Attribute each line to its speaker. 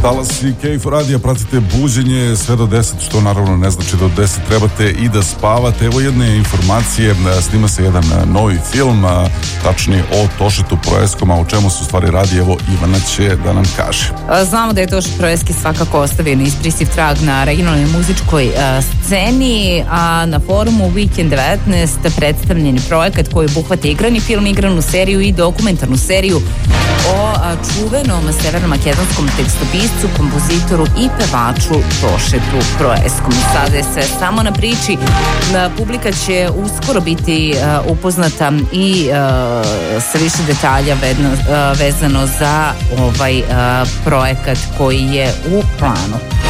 Speaker 1: Talasi KFOR radija, pratite buđenje sve do 10, što naravno ne znači do 10 trebate i da spavate. Evo jedne informacije, snima se jedan novi film, tačnije o Tošetu Proeskom, a o čemu se u stvari radi, evo Ivana će da nam kaže.
Speaker 2: Znamo da je Tošet Proeski svakako ostavio neizbrisiv trag na regionalnoj muzičkoj sceni, a na forumu Weekend 19 predstavljen je projekat koji obuhvata igrani film, igranu seriju i dokumentarnu seriju o čuvenom severno-makedonskom tekstopiscu, kompozitoru i pevaču Tošetu Proeskom. Sada je sve samo na priči. Publika će uskoro biti upoznata i sa više detalja vezano za ovaj projekat koji je u planu.